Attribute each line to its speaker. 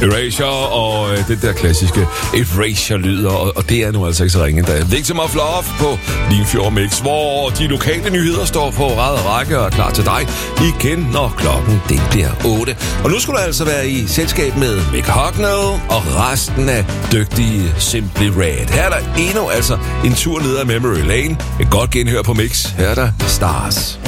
Speaker 1: Erasure og det der klassiske Erasure-lyder, og det er nu altså ikke så ringe. Der er Victim of Love på Limfjord Mix, hvor de lokale nyheder står på rad og række og er klar til dig igen, når klokken den bliver 8. Og nu skulle du altså være i selskab med Mick Hucknall og resten af dygtige Simply Red. Her er der endnu altså en tur ned ad Memory Lane. Et godt genhør på Mix. Her er der Stars.